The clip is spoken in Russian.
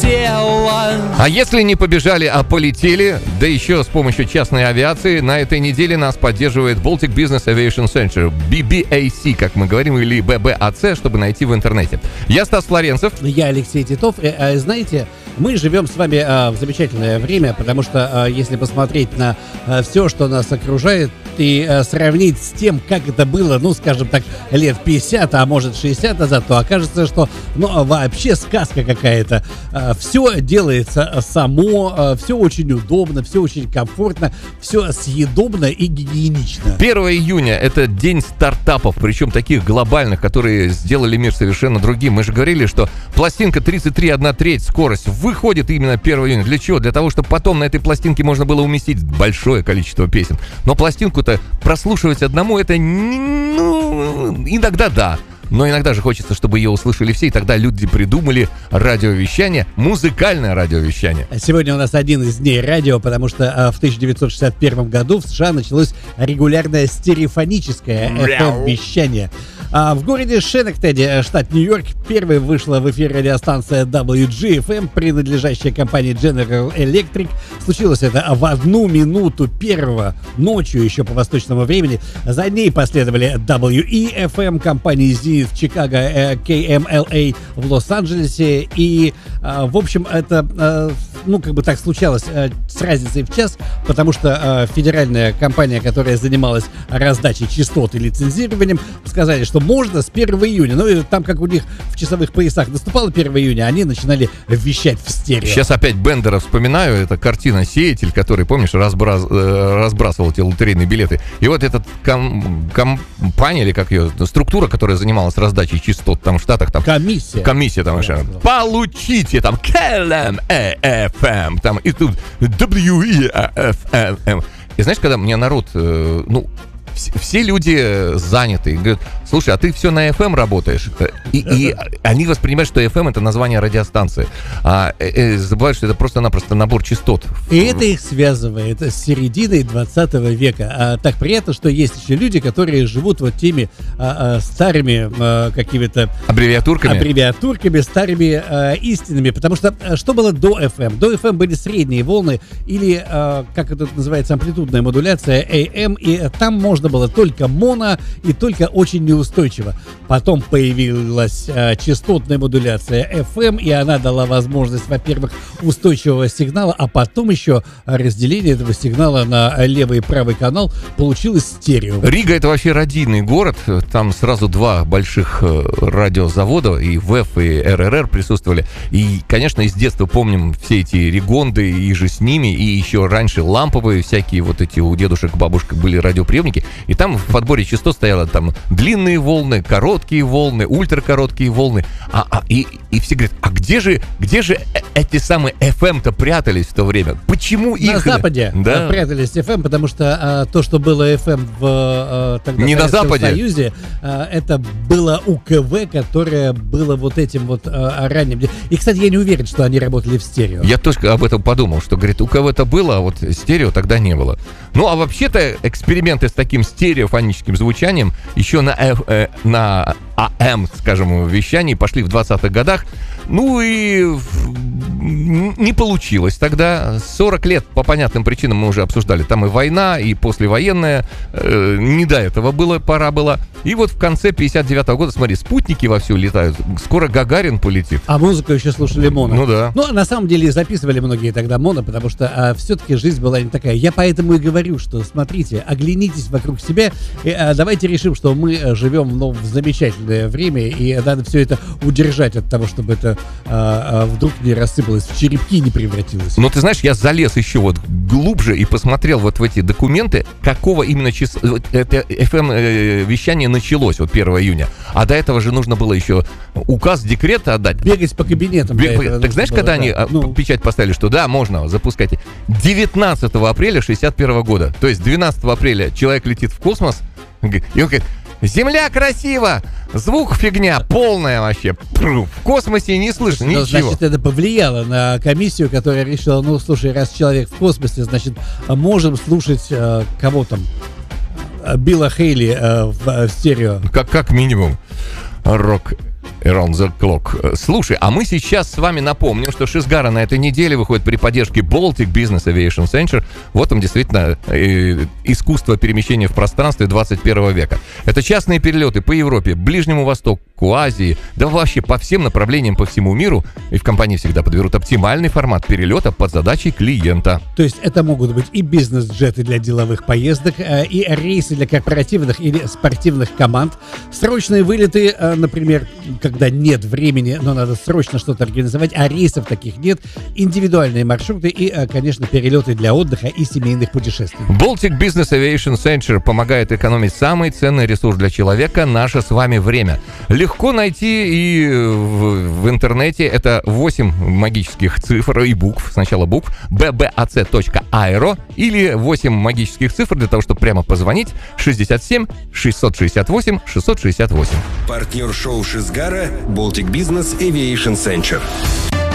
дело. А если не побежали, а полетели, да еще с помощью частной авиации, на этой неделе нас поддерживает Baltic Business Aviation Center, BBAC, как мы говорим, или BBAC, чтобы найти в интернете. Я Стас Флоренцев. Я Алексей Титов. Знаете, мы живем с вами в замечательное время, потому что если посмотреть на все, что нас окружает, и сравнить с тем, как это было, ну, скажем так, лет 50, а может 60 назад, то окажется, что, вообще сказка какая-то. Все делается само, все очень удобно, все очень комфортно, все съедобно и гигиенично. 1 июня – это день стартапов, причем таких глобальных, которые сделали мир совершенно другим. Мы же говорили, что пластинка 33,1/3 скорость выходит именно 1 июня. Для чего? Для того, чтобы потом на этой пластинке можно было уместить большое количество песен. Но пластинку-то прослушивать одному — это, иногда да. Но иногда же хочется, чтобы ее услышали все, и тогда люди придумали радиовещание, музыкальное радиовещание. Сегодня у нас один из дней радио, потому что в 1961 году в США началось регулярное стереофоническое FM-вещание. В городе Шенектеди, штат Нью-Йорк, первой вышла в эфир радиостанция WGFM, принадлежащая компании General Electric. Случилось это в 1 минуту первого, ночью еще по восточному времени. За ней последовали WEFM, компании Zenith в Чикаго, KMLA в Лос-Анджелесе. И, в общем, это, так случалось с разницей в час, потому что федеральная компания, которая занималась раздачей частот и лицензированием, сказали, что можно с 1 июня. Ну, и там, как у них в часовых поясах наступало 1 июня, они начинали вещать в стерео. Сейчас опять Бендера вспоминаю. Это картина «Сеятель», который, помнишь, разбрасывал эти лотерейные билеты. И вот эта компания, или как ее, структура, которая занималась раздачей частот там в Штатах. Там, комиссия там еще. Получите там KLM-FM, там и тут WEFM. И знаешь, когда мне народ, все люди заняты. И говорят: слушай, а ты все на FM работаешь? И они воспринимают, что FM — это название радиостанции. Забывают, что это просто-напросто набор частот. И это их связывает с серединой 20 века. Так приятно, что есть еще люди, которые живут вот теми старыми какими-то аббревиатурками, старыми истинами. Потому что что было до FM? До FM были средние волны или, как это называется, амплитудная модуляция, AM, и там можно было только моно и только очень неустойчиво. Потом появилась частотная модуляция FM, и она дала возможность, во-первых, устойчивого сигнала, а потом еще разделение этого сигнала на левый и правый канал получилось стерео. Рига — это вообще родийный город. Там сразу два больших радиозавода, и ВЭФ, и РРР присутствовали. И, конечно, из детства помним все эти регонды, и же с ними, и еще раньше ламповые всякие вот эти у дедушек, бабушек были радиоприемники. И там в подборе частот стояло там длинные волны, короткие волны, ультракороткие волны. И все говорят: а где же эти самые FM-то прятались в то время? Почему их... На Западе прятались FM, потому что то, что было FM в не на Западе. Союзе, это было УКВ, которое было вот этим вот ранним. И, кстати, я не уверен, что они работали в стерео. Я тоже об этом подумал, что, говорит, УКВ-то было, а вот стерео тогда не было. Ну, а вообще-то эксперименты с таким стереофоническим звучанием еще на АМ, скажем, вещании пошли в 20-х годах. Ну и не получилось тогда. 40 лет по понятным причинам мы уже обсуждали. Там и война, и послевоенная. Не до этого пора была. И вот в конце 59-го года, смотри, спутники вовсю летают. Скоро Гагарин полетит. А музыку еще слушали моно. Ну да. Ну, на самом деле, записывали многие тогда моно, потому что все-таки жизнь была не такая. Я поэтому и говорю, что, смотрите, оглянитесь вокруг себя, и давайте решим, что мы живем в замечательное время, и надо все это удержать от того, чтобы это вдруг не рассыпалось, в черепки не превратилось. Но ты знаешь, я залез еще вот глубже и посмотрел вот в эти документы, какого именно числа это FM-вещание началось вот 1 июня. А до этого же нужно было еще указ, декрет отдать. Бегать по кабинетам. Так знаешь, когда они печать поставили, что да, можно запускать. 19 апреля 61 года, то есть 12 апреля человек летит в космос, и он говорит: Земля красиво, звук фигня полная вообще. В космосе не слышно ничего. Значит, это повлияло на комиссию, которая решила: слушай, раз человек в космосе, значит, можем слушать кого там? Билла Хейли в стерео. Как минимум. Рок Around the Clock. Слушай, а мы сейчас с вами напомним, что Шизгара на этой неделе выходит при поддержке Baltic Business Aviation Center. Вот он действительно искусство перемещения в пространстве 21 века. Это частные перелеты по Европе, Ближнему Востоку, Азии, да вообще по всем направлениям по всему миру. И в компании всегда подберут оптимальный формат перелета под задачей клиента. То есть это могут быть и бизнес-джеты для деловых поездок, и рейсы для корпоративных или спортивных команд, срочные вылеты, например, когда нет времени, но надо срочно что-то организовать, а рейсов таких нет, индивидуальные маршруты и, конечно, перелеты для отдыха и семейных путешествий. Baltic Business Aviation Center помогает экономить самый ценный ресурс для человека — наше с вами время. Легко найти и в интернете. Это 8 магических цифр и букв, сначала букв, bbac.aero, или 8 магических цифр для того, чтобы прямо позвонить, 67 668 668. Партнер шоу Шизгара — Baltic Business Aviation Center.